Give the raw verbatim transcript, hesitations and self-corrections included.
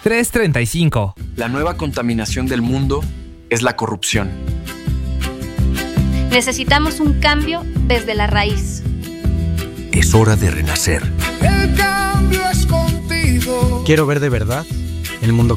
tres treinta y cinco. La nueva contaminación del mundo es la corrupción. Necesitamos un cambio desde la raíz. Es hora de renacer. El cambio es contigo. Quiero ver de verdad el mundo